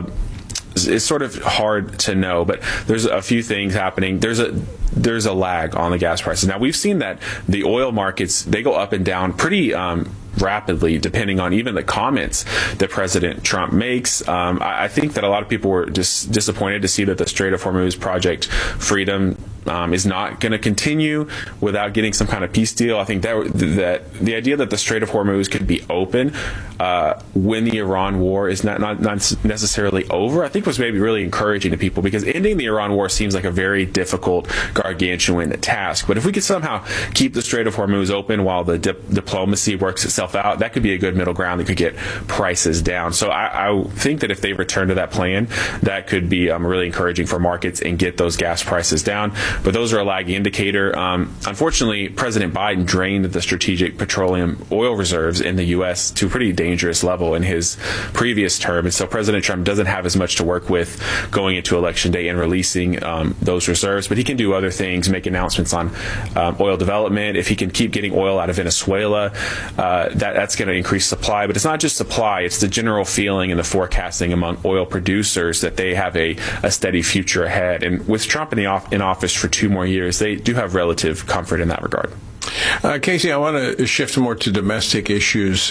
it's sort of hard to know, but there's a few things happening. There's a lag on the gas prices. Now, we've seen that the oil markets, they go up and down pretty rapidly, depending on even the comments that President Trump makes. I think that a lot of people were just disappointed to see that the Strait of Hormuz Project Freedom is not going to continue without getting some kind of peace deal. I think that the idea that the Strait of Hormuz could be open when the Iran war is not necessarily over, I think was maybe really encouraging to people, because ending the Iran war seems like a very difficult, gargantuan task. But if we could somehow keep the Strait of Hormuz open while the diplomacy works itself out, that could be a good middle ground that could get prices down. So I think that if they return to that plan, that could be really encouraging for markets and get those gas prices down. But those are a lagging indicator. Unfortunately, President Biden drained the strategic petroleum oil reserves in the U.S. to a pretty dangerous level in his previous term. And so President Trump doesn't have as much to work with going into Election Day and releasing those reserves. But he can do other things, make announcements on oil development. If he can keep getting oil out of Venezuela, that's going to increase supply. But it's not just supply, it's the general feeling and the forecasting among oil producers that they have a steady future ahead. And with Trump in office for 2 more years, they do have relative comfort in that regard. Casey, I want to shift more to domestic issues.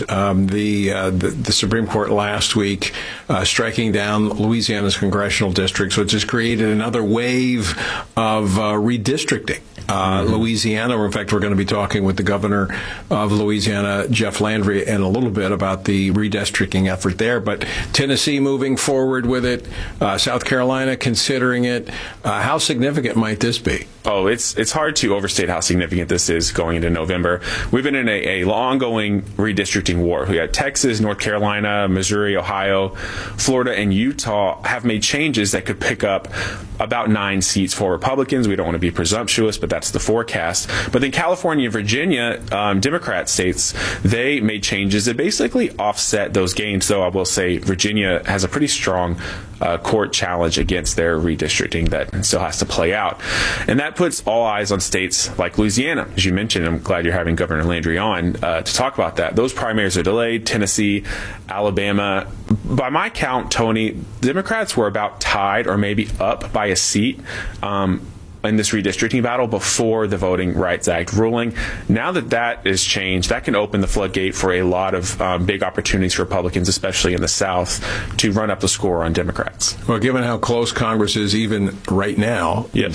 The Supreme Court last week striking down Louisiana's congressional districts, which has created another wave of redistricting. Louisiana, in fact, we're going to be talking with the governor of Louisiana, Jeff Landry, in a little bit about the redistricting effort there. But Tennessee moving forward with it, South Carolina considering it. How significant might this be? Oh, it's hard to overstate how significant this is going into November. We've been in a ongoing redistricting war. We got Texas, North Carolina, Missouri, Ohio, Florida, and Utah have made changes that could pick up about 9 seats for Republicans. We don't want to be presumptuous, but that's the forecast. But then California and Virginia, Democrat states, they made changes that basically offset those gains, though I will say Virginia has a pretty strong court challenge against their redistricting that still has to play out. And that puts all eyes on states like Louisiana. As you mentioned, I'm glad you're having Governor Landry on to talk about that. Those primaries are delayed. Tennessee, Alabama. By my count, Tony, Democrats were about tied or maybe up by a seat in this redistricting battle before the Voting Rights Act ruling. Now that that is changed, that can open the floodgate for a lot of big opportunities for Republicans, especially in the South, to run up the score on Democrats. Well, given how close Congress is even right now, in